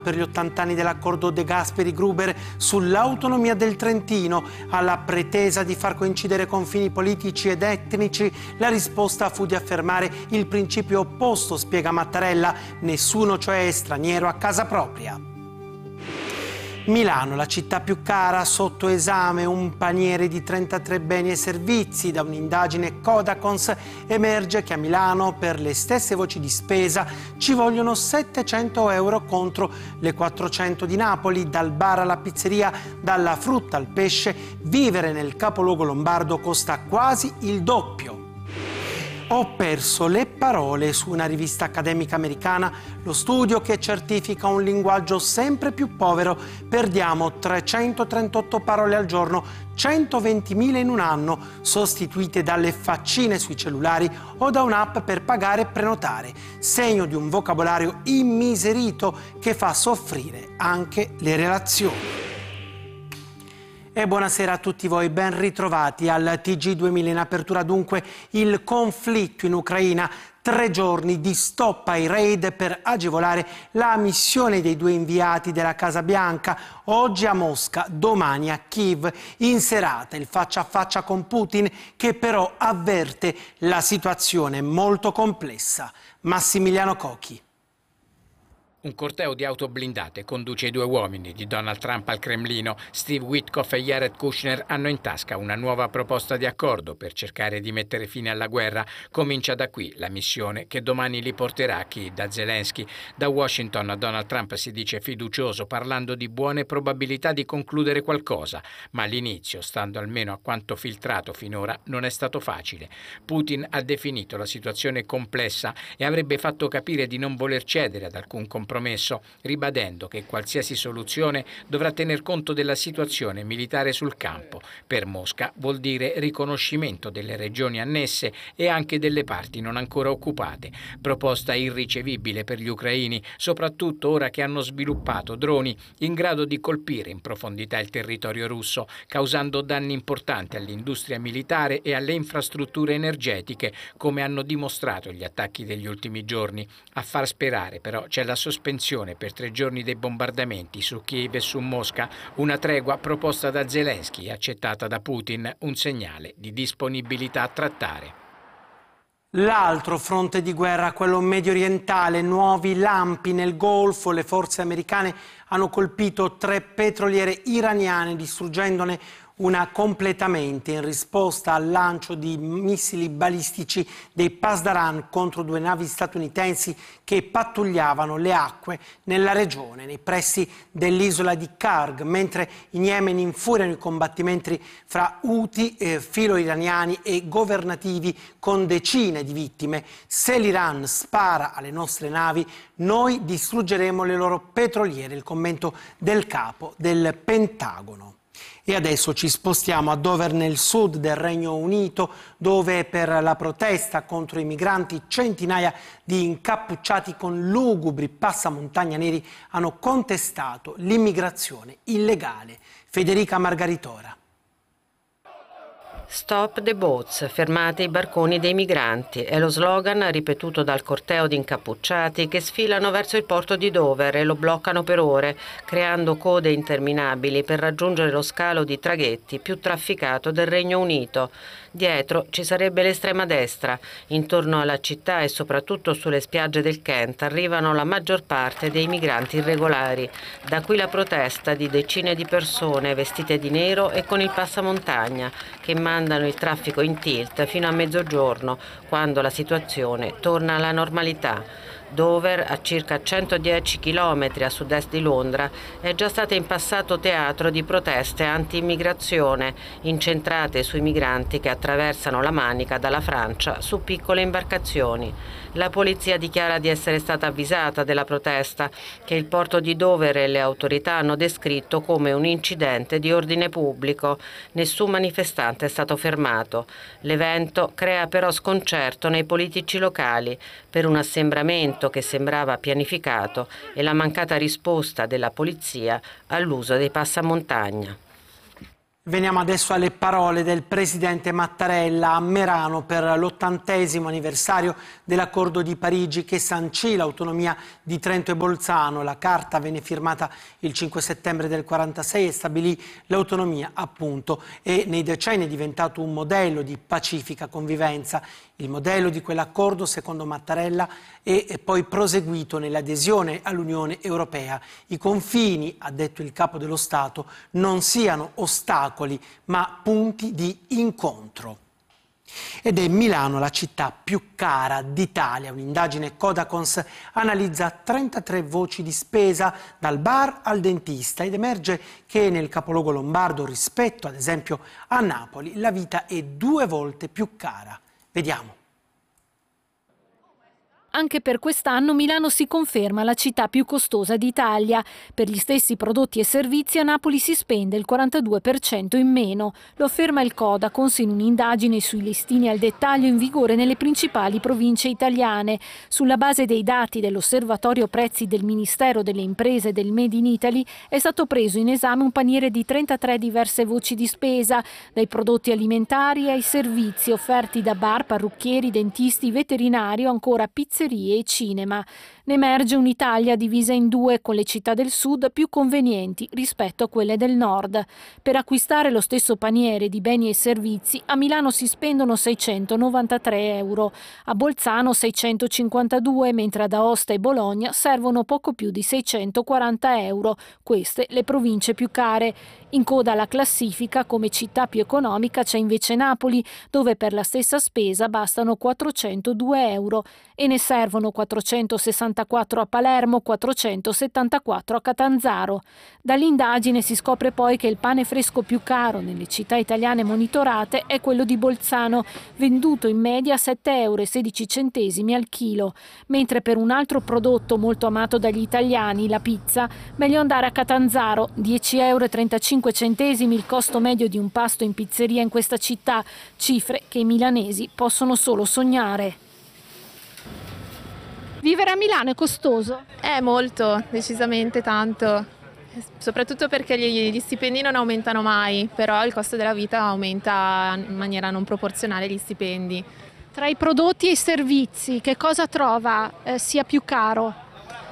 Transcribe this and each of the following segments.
Per gli 80 anni dell'accordo De Gasperi-Gruber sull'autonomia del Trentino, alla pretesa di far coincidere confini politici ed etnici, la risposta fu di affermare il principio opposto, spiega Mattarella: nessuno cioè è straniero a casa propria. Milano, la città più cara, sotto esame un paniere di 33 beni e servizi. Da un'indagine Codacons emerge che a Milano per le stesse voci di spesa ci vogliono 700 euro contro le 400 di Napoli. Dal bar alla pizzeria, dalla frutta al pesce, vivere nel capoluogo lombardo costa quasi il doppio. Ho perso le parole su una rivista accademica americana, lo studio che certifica un linguaggio sempre più povero. Perdiamo 338 parole al giorno, 120.000 in un anno, sostituite dalle faccine sui cellulari o da un'app per pagare e prenotare, segno di un vocabolario immiserito che fa soffrire anche le relazioni. E buonasera a tutti voi, ben ritrovati al TG2000. In apertura dunque il conflitto in Ucraina, 3 giorni di stop ai raid per agevolare la missione dei 2 inviati della Casa Bianca, oggi a Mosca, domani a Kiev, in serata il faccia a faccia con Putin, che però avverte la situazione molto complessa. Massimiliano Cocchi. Un corteo di auto blindate conduce i 2 uomini di Donald Trump al Cremlino. Steve Witkoff e Jared Kushner hanno in tasca una nuova proposta di accordo per cercare di mettere fine alla guerra. Comincia da qui la missione che domani li porterà a Kiev da Zelensky. Da Washington Donald Trump si dice fiducioso, parlando di buone probabilità di concludere qualcosa, ma all'inizio, stando almeno a quanto filtrato finora, non è stato facile. Putin ha definito la situazione complessa e avrebbe fatto capire di non voler cedere ad alcun compromesso, ribadendo che qualsiasi soluzione dovrà tener conto della situazione militare sul campo. Per Mosca vuol dire riconoscimento delle regioni annesse e anche delle parti non ancora occupate. Proposta irricevibile per gli ucraini, soprattutto ora che hanno sviluppato droni in grado di colpire in profondità il territorio russo, causando danni importanti all'industria militare e alle infrastrutture energetiche, come hanno dimostrato gli attacchi degli ultimi giorni. A far sperare però c'è la sospensione per 3 giorni dei bombardamenti su Kiev e su Mosca, una tregua proposta da Zelensky e accettata da Putin, un segnale di disponibilità a trattare. L'altro fronte di guerra, quello mediorientale, nuovi lampi nel Golfo. Le forze americane hanno colpito 3 petroliere iraniane, distruggendone una completamente in risposta al lancio di missili balistici dei Pasdaran contro 2 navi statunitensi che pattugliavano le acque nella regione, nei pressi dell'isola di Karg, mentre in Yemen infuriano i combattimenti fra Houthi, filo-iraniani e governativi, con decine di vittime. Se l'Iran spara alle nostre navi, noi distruggeremo le loro petroliere, il commento del capo del Pentagono. E adesso ci spostiamo a Dover, nel sud del Regno Unito, dove per la protesta contro i migranti centinaia di incappucciati con lugubri passamontagna neri hanno contestato l'immigrazione illegale. Federica Margaritora. Stop the boats, fermate i barconi dei migranti, è lo slogan ripetuto dal corteo di incappucciati che sfilano verso il porto di Dover e lo bloccano per ore, creando code interminabili per raggiungere lo scalo di traghetti più trafficato del Regno Unito. Dietro ci sarebbe l'estrema destra. Intorno alla città e soprattutto sulle spiagge del Kent arrivano la maggior parte dei migranti irregolari. Da qui la protesta di decine di persone vestite di nero e con il passamontagna, che mandano il traffico in tilt fino a mezzogiorno, quando la situazione torna alla normalità. Dover, a circa 110 km a sud-est di Londra, è già stata in passato teatro di proteste anti-immigrazione, incentrate sui migranti che attraversano la Manica dalla Francia su piccole imbarcazioni. La polizia dichiara di essere stata avvisata della protesta, che il porto di Dover e le autorità hanno descritto come un incidente di ordine pubblico. Nessun manifestante è stato fermato. L'evento crea però sconcerto nei politici locali per un assembramento che sembrava pianificato e la mancata risposta della polizia all'uso dei passamontagna. Veniamo adesso alle parole del presidente Mattarella a Merano per l'80° anniversario dell'accordo di Parigi che sancì l'autonomia di Trento e Bolzano. La carta venne firmata il 5 settembre del 1946 e stabilì l'autonomia, appunto, e nei decenni è diventato un modello di pacifica convivenza. Il modello di quell'accordo, secondo Mattarella, è poi proseguito nell'adesione all'Unione Europea. I confini, ha detto il capo dello Stato, non siano ostacoli, ma punti di incontro. Ed è Milano la città più cara d'Italia. Un'indagine Codacons analizza 33 voci di spesa dal bar al dentista ed emerge che nel capoluogo lombardo rispetto ad esempio a Napoli la vita è 2 volte più cara. Vediamo. Anche per quest'anno Milano si conferma la città più costosa d'Italia. Per gli stessi prodotti e servizi a Napoli si spende il 42% in meno. Lo afferma il Codacons in un'indagine sui listini al dettaglio in vigore nelle principali province italiane. Sulla base dei dati dell'Osservatorio Prezzi del Ministero delle Imprese e del Made in Italy è stato preso in esame un paniere di 33 diverse voci di spesa, dai prodotti alimentari ai servizi offerti da bar, parrucchieri, dentisti, veterinari o ancora pizzerie e cinema. Ne emerge un'Italia divisa in 2, con le città del sud più convenienti rispetto a quelle del nord. Per acquistare lo stesso paniere di beni e servizi a Milano si spendono 693 euro, a Bolzano 652, mentre ad Aosta e Bologna servono poco più di 640 euro. Queste le province più care. In coda alla classifica come città più economica c'è invece Napoli, dove per la stessa spesa bastano 402 euro e ne servono 464 a Palermo, 474 a Catanzaro. Dall'indagine si scopre poi che il pane fresco più caro nelle città italiane monitorate è quello di Bolzano, venduto in media a 7,16 euro al chilo, mentre per un altro prodotto molto amato dagli italiani, la pizza, meglio andare a Catanzaro, 10,35 euro il costo medio di un pasto in pizzeria in questa città, cifre che i milanesi possono solo sognare. Vivere a Milano è costoso? Molto, decisamente tanto, soprattutto perché gli stipendi non aumentano mai, però il costo della vita aumenta in maniera non proporzionale agli stipendi. Tra i prodotti e i servizi, che cosa trova sia più caro?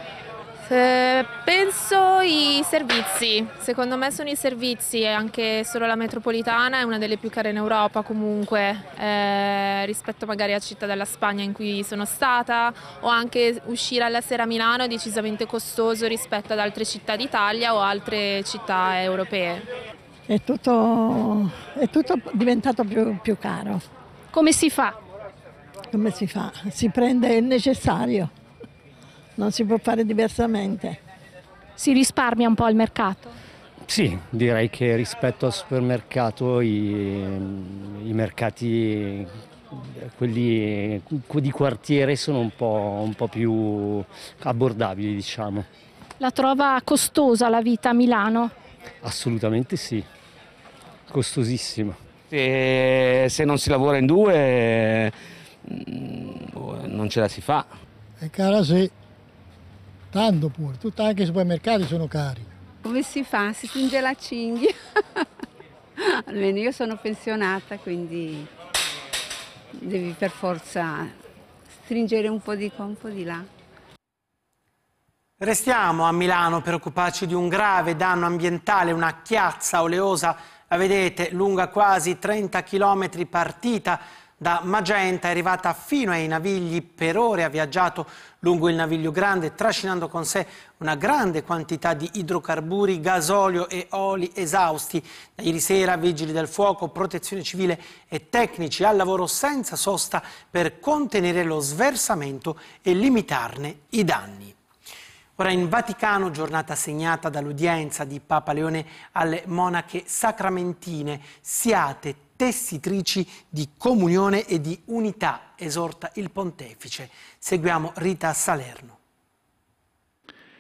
Penso i servizi, secondo me sono i servizi, e anche solo la metropolitana è una delle più care in Europa comunque, rispetto magari a Città della Spagna in cui sono stata, o anche uscire alla sera a Milano è decisamente costoso rispetto ad altre città d'Italia o altre città europee. È tutto diventato più caro. Come si fa? Come si fa? Si prende il necessario. Non si può fare diversamente. Si risparmia un po' al mercato? Sì, direi che rispetto al supermercato i mercati, quelli di quartiere, sono un po' più abbordabili, diciamo. La trova costosa la vita a Milano? Assolutamente sì, costosissimo. Se non si lavora in 2 non ce la si fa. È cara sì. Tanto pure, anche i supermercati sono cari. Come si fa? Si stringe la cinghia. Almeno io sono pensionata, quindi devi per forza stringere un po' di qua, un po' di là. Restiamo a Milano per occuparci di un grave danno ambientale, una chiazza oleosa, la vedete, lunga quasi 30 km, partita da Magenta, è arrivata fino ai Navigli, per ore ha viaggiato lungo il Naviglio Grande, trascinando con sé una grande quantità di idrocarburi, gasolio e oli esausti. Da ieri sera Vigili del Fuoco, Protezione Civile e tecnici al lavoro senza sosta per contenere lo sversamento e limitarne i danni. Ora in Vaticano, giornata segnata dall'udienza di Papa Leone alle monache sacramentine, siate tessitrici di comunione e di unità, esorta il pontefice. Seguiamo Rita Salerno.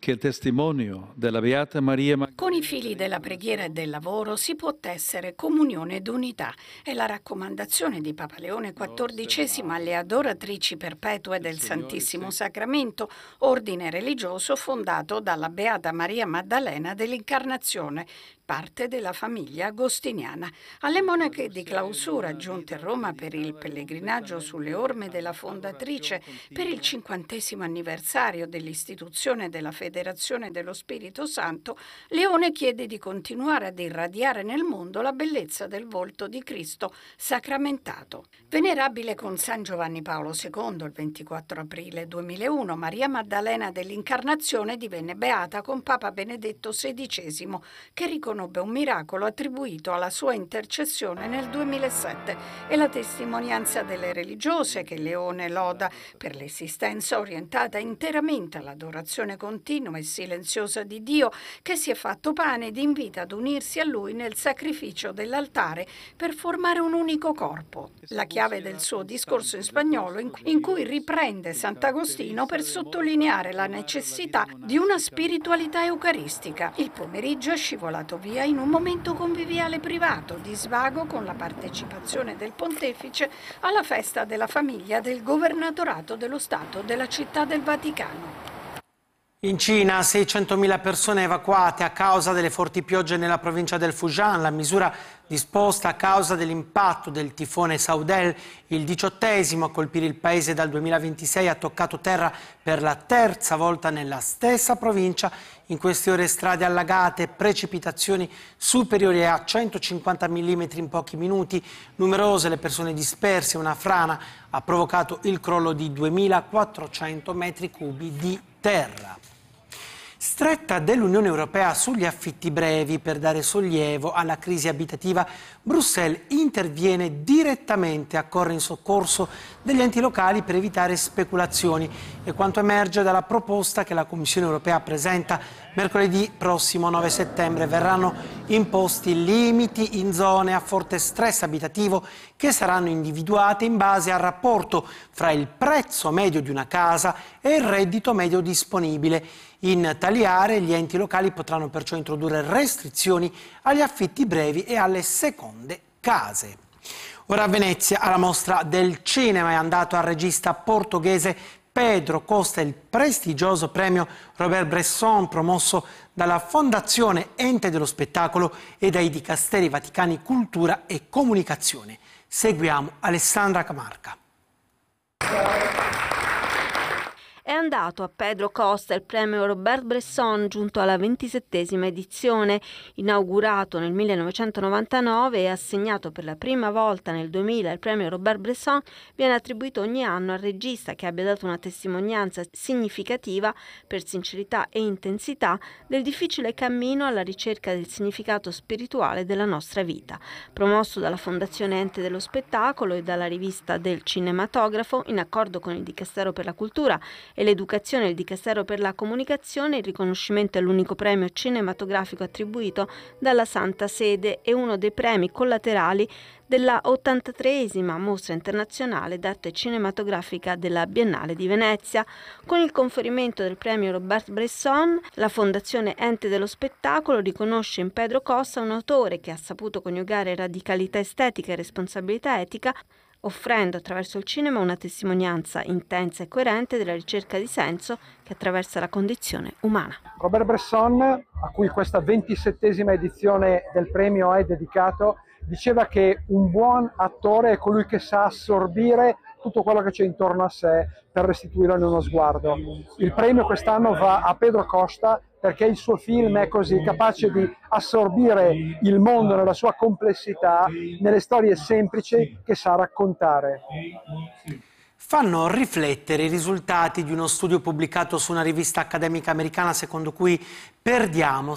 che il testimonio della Beata Maria Maddalena. Con i fili della preghiera e del lavoro si può tessere comunione ed unità. È la raccomandazione di Papa Leone XIV alle adoratrici perpetue del Santissimo Sacramento, ordine religioso fondato dalla Beata Maria Maddalena dell'Incarnazione, parte della famiglia agostiniana. Alle monache di clausura giunte a Roma per il pellegrinaggio sulle orme della fondatrice per il 50° anniversario dell'istituzione della Federazione dello Spirito Santo, Leone chiede di continuare ad irradiare nel mondo la bellezza del volto di Cristo sacramentato. Venerabile con San Giovanni Paolo II il 24 aprile 2001, Maria Maddalena dell'Incarnazione divenne beata con Papa Benedetto XVI, che riconosce un miracolo attribuito alla sua intercessione nel 2007 e la testimonianza delle religiose che Leone loda per l'esistenza orientata interamente all'adorazione continua e silenziosa di Dio, che si è fatto pane ed invita ad unirsi a Lui nel sacrificio dell'altare per formare un unico corpo. La chiave del suo discorso in spagnolo in cui riprende Sant'Agostino per sottolineare la necessità di una spiritualità eucaristica. Il pomeriggio è scivolato via in un momento conviviale privato di svago con la partecipazione del pontefice alla festa della famiglia del governatorato dello Stato della Città del Vaticano. In Cina 600.000 persone evacuate a causa delle forti piogge nella provincia del Fujian. La misura disposta a causa dell'impatto del tifone Saudel, il 18° a colpire il paese dal 2026, ha toccato terra per la terza volta nella stessa provincia. In queste ore strade allagate, precipitazioni superiori a 150 mm in pochi minuti, numerose le persone disperse. Una frana ha provocato il crollo di 2.400 metri cubi di terra. Stretta dell'Unione Europea sugli affitti brevi per dare sollievo alla crisi abitativa, Bruxelles interviene direttamente a correre in soccorso degli enti locali per evitare speculazioni. E quanto emerge dalla proposta che la Commissione Europea presenta mercoledì prossimo 9 settembre, verranno imposti limiti in zone a forte stress abitativo che saranno individuate in base al rapporto fra il prezzo medio di una casa e il reddito medio disponibile. In tali aree gli enti locali potranno perciò introdurre restrizioni agli affitti brevi e alle seconde case. Ora a Venezia, alla mostra del cinema, è andato al regista portoghese Pedro Costa il prestigioso premio Robert Bresson, promosso dalla Fondazione Ente dello Spettacolo e dai Dicasteri Vaticani Cultura e Comunicazione. Seguiamo Alessandra Camarca. È andato a Pedro Costa il premio Robert Bresson, giunto alla 27ª edizione. Inaugurato nel 1999 e assegnato per la prima volta nel 2000, il premio Robert Bresson viene attribuito ogni anno al regista che abbia dato una testimonianza significativa, per sincerità e intensità, del difficile cammino alla ricerca del significato spirituale della nostra vita. Promosso dalla Fondazione Ente dello Spettacolo e dalla rivista del Cinematografo, in accordo con il Dicastero per la Cultura e l'Educazione e il Dicastero per la Comunicazione, il riconoscimento è l'unico premio cinematografico attribuito dalla Santa Sede e uno dei premi collaterali della 83esima Mostra Internazionale d'Arte Cinematografica della Biennale di Venezia. Con il conferimento del premio Robert Bresson, la Fondazione Ente dello Spettacolo riconosce in Pedro Costa un autore che ha saputo coniugare radicalità estetica e responsabilità etica, offrendo attraverso il cinema una testimonianza intensa e coerente della ricerca di senso che attraversa la condizione umana. Robert Bresson, a cui questa 27esima edizione del premio è dedicato, diceva che un buon attore è colui che sa assorbire tutto quello che c'è intorno a sé per restituirlo in uno sguardo. Il premio quest'anno va a Pedro Costa perché il suo film è così capace di assorbire il mondo nella sua complessità, nelle storie semplici che sa raccontare. Fanno riflettere i risultati di uno studio pubblicato su una rivista accademica americana secondo cui parliamo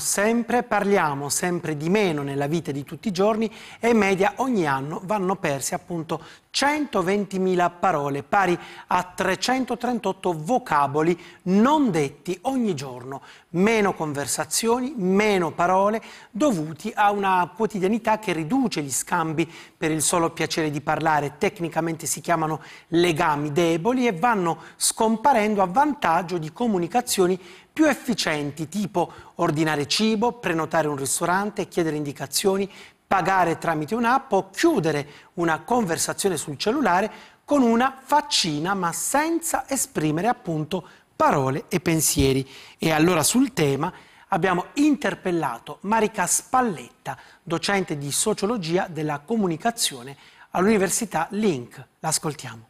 sempre di meno nella vita di tutti i giorni e in media ogni anno vanno perse appunto 120.000 parole, pari a 338 vocaboli non detti ogni giorno. Meno conversazioni, meno parole, dovuti a una quotidianità che riduce gli scambi per il solo piacere di parlare. Tecnicamente si chiamano legami deboli e vanno scomparendo a vantaggio di comunicazioni più efficienti, tipo ordinare cibo, prenotare un ristorante, chiedere indicazioni, pagare tramite un'app o chiudere una conversazione sul cellulare con una faccina, ma senza esprimere appunto parole e pensieri. E allora sul tema abbiamo interpellato Marica Spalletta, docente di sociologia della comunicazione all'Università Link. L'ascoltiamo.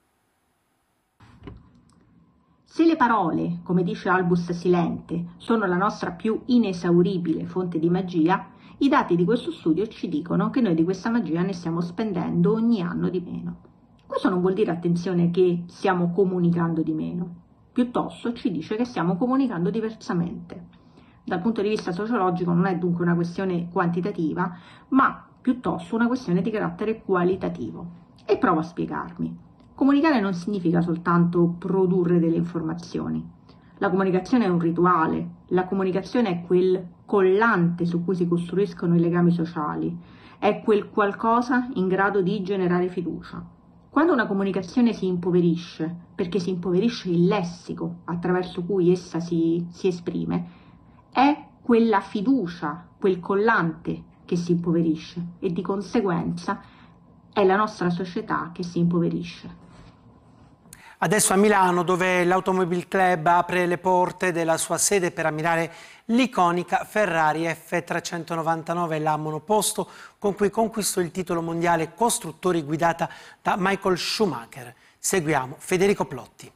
Se le parole, come dice Albus Silente, sono la nostra più inesauribile fonte di magia, i dati di questo studio ci dicono che noi di questa magia ne stiamo spendendo ogni anno di meno. Questo non vuol dire, attenzione, che stiamo comunicando di meno, piuttosto ci dice che stiamo comunicando diversamente. Dal punto di vista sociologico non è dunque una questione quantitativa, ma piuttosto una questione di carattere qualitativo. E provo a spiegarmi. Comunicare non significa soltanto produrre delle informazioni. La comunicazione è un rituale, la comunicazione è quel collante su cui si costruiscono i legami sociali, è quel qualcosa in grado di generare fiducia. Quando una comunicazione si impoverisce, perché si impoverisce il lessico attraverso cui essa si esprime, è quella fiducia, quel collante che si impoverisce e di conseguenza è la nostra società che si impoverisce. Adesso a Milano, dove l'Automobile Club apre le porte della sua sede per ammirare l'iconica Ferrari F399, la monoposto con cui conquistò il titolo mondiale costruttori guidata da Michael Schumacher. Seguiamo Federico Plotti.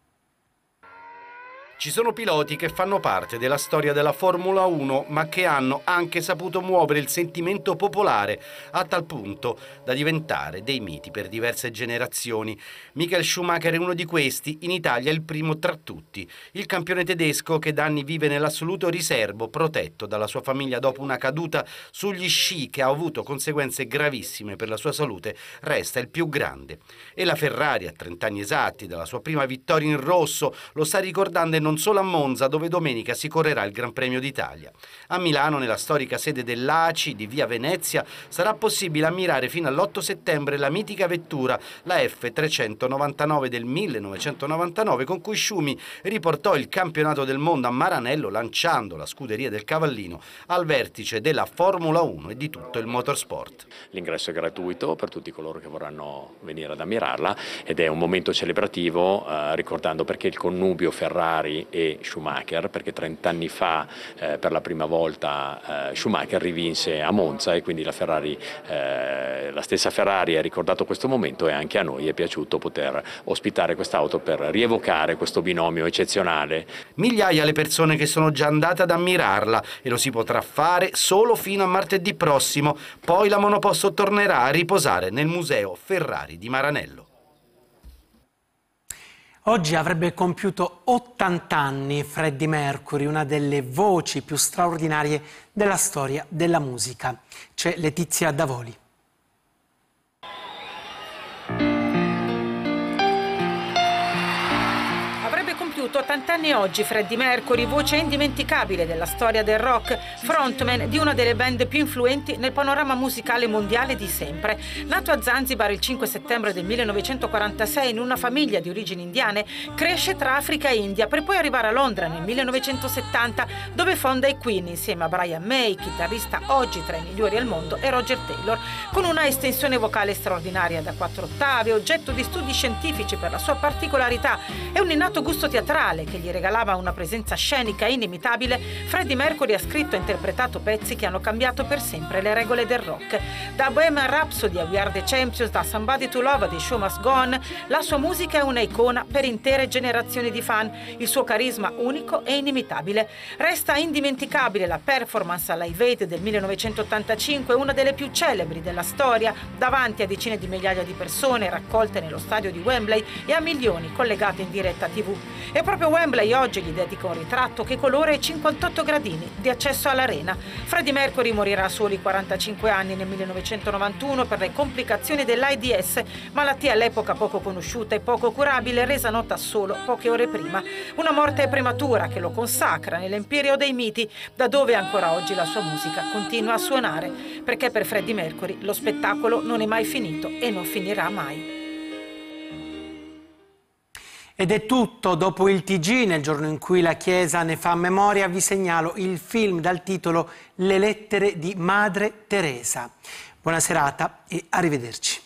Ci sono piloti che fanno parte della storia della Formula 1, ma che hanno anche saputo muovere il sentimento popolare a tal punto da diventare dei miti per diverse generazioni. Michael Schumacher è uno di questi, in Italia il primo tra tutti. Il campione tedesco, che da anni vive nell'assoluto riserbo, protetto dalla sua famiglia dopo una caduta sugli sci che ha avuto conseguenze gravissime per la sua salute, resta il più grande. E la Ferrari, a 30 anni esatti dalla sua prima vittoria in rosso, lo sta ricordando non solo a Monza, dove domenica si correrà il Gran Premio d'Italia. A Milano, nella storica sede dell'ACI di via Venezia, sarà possibile ammirare fino all'8 settembre la mitica vettura, la F399 del 1999, con cui Schumi riportò il campionato del mondo a Maranello, lanciando la scuderia del Cavallino al vertice della Formula 1 e di tutto il motorsport. L'ingresso è gratuito per tutti coloro che vorranno venire ad ammirarla ed è un momento celebrativo, ricordando perché il connubio Ferrari e Schumacher, perché 30 anni fa per la prima volta Schumacher rivinse a Monza e quindi la stessa Ferrari ha ricordato questo momento e anche a noi è piaciuto poter ospitare quest'auto per rievocare questo binomio eccezionale. Migliaia le persone che sono già andate ad ammirarla e lo si potrà fare solo fino a martedì prossimo, poi la monoposto tornerà a riposare nel Museo Ferrari di Maranello. Oggi avrebbe compiuto 80 anni Freddie Mercury, una delle voci più straordinarie della storia della musica. C'è Letizia Davoli. compiuto 80 anni oggi Freddie Mercury, voce indimenticabile della storia del rock, frontman di una delle band più influenti nel panorama musicale mondiale di sempre. Nato a Zanzibar il 5 settembre del 1946 in una famiglia di origini indiane, cresce tra Africa e India per poi arrivare a Londra nel 1970, dove fonda i Queen insieme a Brian May, chitarrista oggi tra i migliori al mondo, e Roger Taylor, con una estensione vocale straordinaria da 4 ottave, oggetto di studi scientifici per la sua particolarità e un innato gusto teatrale che gli regalava una presenza scenica inimitabile. Freddie Mercury ha scritto e interpretato pezzi che hanno cambiato per sempre le regole del rock. Da Bohemian Rhapsody a We Are the Champions, da Somebody to Love a The Show Must Go On, la sua musica è una icona per intere generazioni di fan. Il suo carisma unico e inimitabile. Resta indimenticabile la performance alla Live Aid del 1985, una delle più celebri della storia, davanti a decine di migliaia di persone raccolte nello stadio di Wembley e a milioni collegate in diretta TV. E proprio Wembley oggi gli dedica un ritratto che colora i 58 gradini di accesso all'arena. Freddie Mercury morirà a soli 45 anni nel 1991 per le complicazioni dell'AIDS, malattia all'epoca poco conosciuta e poco curabile, resa nota solo poche ore prima. Una morte prematura che lo consacra nell'empirio dei miti, da dove ancora oggi la sua musica continua a suonare, perché per Freddie Mercury lo spettacolo non è mai finito e non finirà mai. Ed è tutto. Dopo il TG, nel giorno in cui la Chiesa ne fa memoria, vi segnalo il film dal titolo Le lettere di Madre Teresa. Buona serata e arrivederci.